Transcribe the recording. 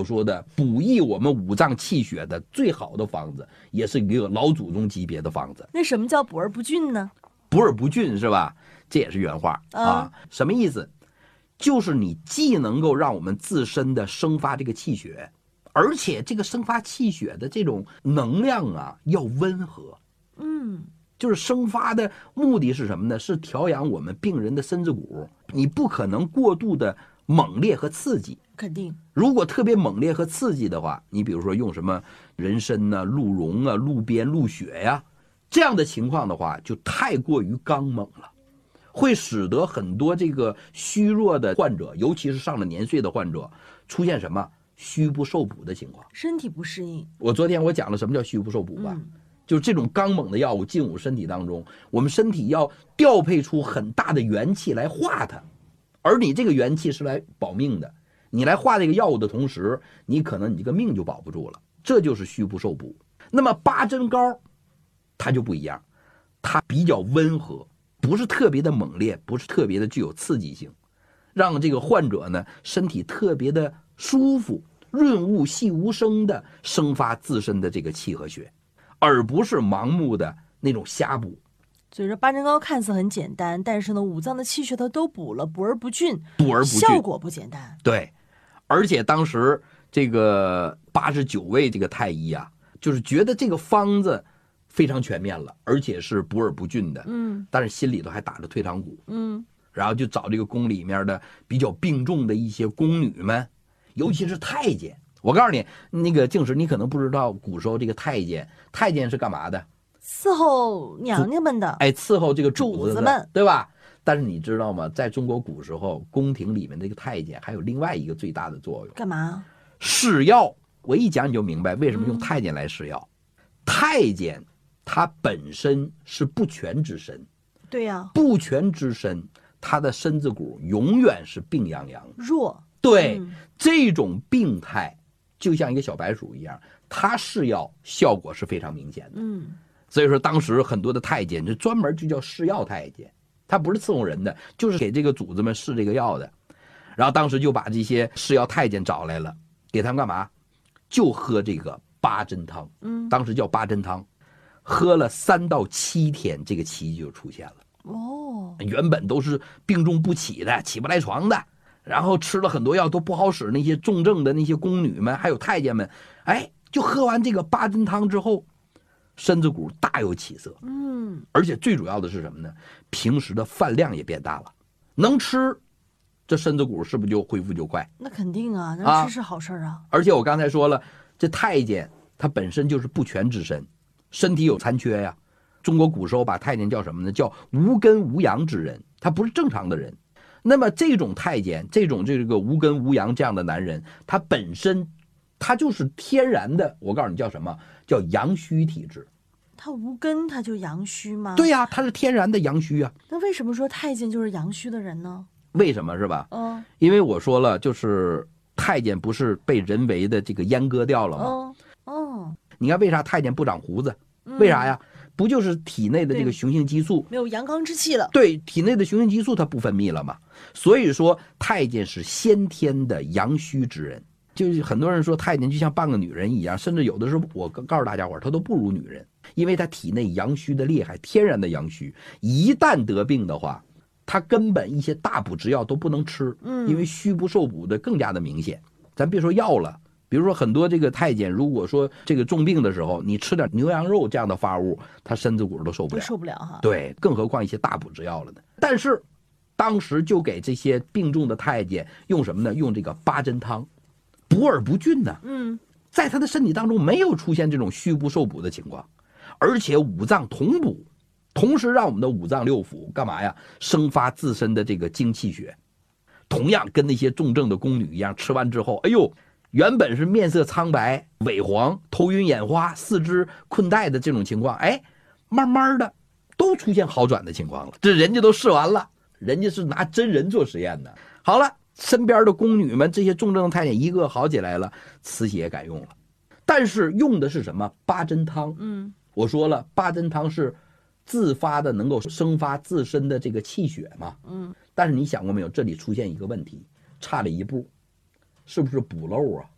所说的补益我们五脏气血的最好的方子，也是一个老祖宗级别的方子。 那什么叫补而不峻呢？ 补而不峻是吧？这也是原话啊。什么意思？就是你既能够让我们自身的生发这个气血，而且这个生发气血的这种能量啊要温和。就是生发的目的是什么呢？是调养我们病人的身子骨。你不可能过度的猛烈和刺激， 肯定。 如果特别猛烈和刺激的话，你比如说用什么人参啊、鹿茸啊、鹿鞭、鹿血呀，这样的情况的话，就太过于刚猛了，会使得很多这个虚弱的患者，尤其是上了年岁的患者，出现什么虚不受补的情况， 身体不适应。 昨天我讲了什么叫虚不受补吧。就是这种刚猛的药物进入身体当中，我们身体要调配出很大的元气来化它，而你这个元气是来保命的，你来化这个药物的同时，你可能你这个命就保不住了，这就是虚不受补。那么八珍膏它就不一样，它比较温和，不是特别的猛烈，不是特别的具有刺激性，让这个患者呢身体特别的舒服，润物细无声的生发自身的这个气和血，而不是盲目的那种瞎补。 所以说八珍膏看似很简单，但是呢，五脏的气血它都补了，补而不峻，效果不简单。 对，而且当时这个89位这个太医啊，就是觉得这个方子非常全面了，而且是补而不峻的。但是心里头还打着退堂鼓。然后就找这个宫里面的比较病重的一些宫女们，尤其是太监。我告诉你，那个静时，你可能不知道，古时候这个太监是干嘛的？ 伺候娘娘们的。 伺候这个主子们， 对吧？但是你知道吗？在中国古时候，宫廷里面这个太监还有另外一个最大的作用， 干嘛？ 试药。我一讲你就明白为什么用太监来试药。太监他本身是不全之身， 对呀， 不全之身，他的身子骨永远是病殃殃弱。 对，这种病态就像一个小白鼠一样，他试药效果是非常明显的。所以说当时很多的太监就专门就叫试药太监，他不是伺候人的，就是给这个主子们试这个药的。然后当时就把这些试药太监找来了，给他们干嘛？就喝这个八珍汤。当时叫八珍汤，喝了3到7天，这个奇迹就出现了。原本都是病重不起的，起不来床的，然后吃了很多药都不好使，那些重症的那些宫女们还有太监们，就喝完这个八珍汤之后，身子骨大有起色。而且最主要的是什么呢？平时的饭量也变大了，能吃，这身子骨是不是就恢复就快？ 那肯定啊，能吃是好事啊。 而且我刚才说了，这太监他本身就是不全之身，身体有残缺呀。中国古时候把太监叫什么呢？叫无根无阳之人，他不是正常的人。那么这种太监，这种这个无根无阳这样的男人，他本身他就是天然的，我告诉你叫什么？叫阳虚体质。 他无根，他就阳虚吗？ 对呀，他是天然的阳虚啊。 那为什么说太监就是阳虚的人呢？ 为什么是吧？因为我说了，就是太监不是被人为的这个阉割掉了吗？你看为啥太监不长胡子？为啥呀？不就是体内的这个雄性激素没有阳刚之气了？对， 体内的雄性激素它不分泌了嘛。所以说太监是先天的阳虚之人。就是很多人说太监就像半个女人一样，甚至有的时候我告诉大家伙，他都不如女人，因为他体内阳虚的厉害，天然的阳虚，一旦得病的话，他根本一些大补之药都不能吃，因为虚不受补的更加的明显。咱别说药了，比如说很多这个太监，如果说这个重病的时候，你吃点牛羊肉这样的发物，他身子骨都受不了哈。对，更何况一些大补之药了呢。但是当时就给这些病重的太监用什么呢？用这个八珍汤，补而不峻呢。在他的身体当中没有出现这种虚不受补的情况，而且五脏同补，同时让我们的五脏六腑干嘛呀？生发自身的这个精气血。同样跟那些重症的宫女一样，吃完之后，原本是面色苍白、萎黄、头晕眼花、四肢困怠的这种情况，慢慢的都出现好转的情况了。这人家都试完了，人家是拿真人做实验的。好了，身边的宫女们，这些重症的太监一个好起来了，慈禧也敢用了。但是用的是什么？八珍汤。我说了，八珍汤是自发的，能够生发自身的这个气血嘛。但是你想过没有，这里出现一个问题，差了一步，是不是补漏啊？